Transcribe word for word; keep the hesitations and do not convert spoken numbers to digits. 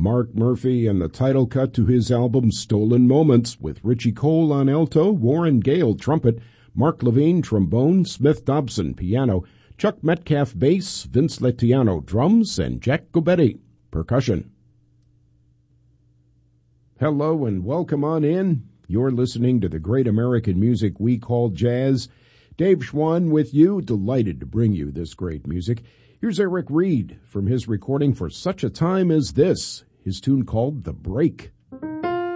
Mark Murphy and the title cut to his album Stolen Moments, with Richie Cole on alto, Warren Gale trumpet, Mark Levine trombone, Smith Dobson piano, Chuck Metcalf bass, Vince Letiano drums, and Jack Gobetti percussion. Hello and welcome on in. You're listening to the great American music we call jazz. Dave Schwann with you, delighted to bring you this great music. Here's Eric Reed from his recording For Such a Time as This, his tune called The Break.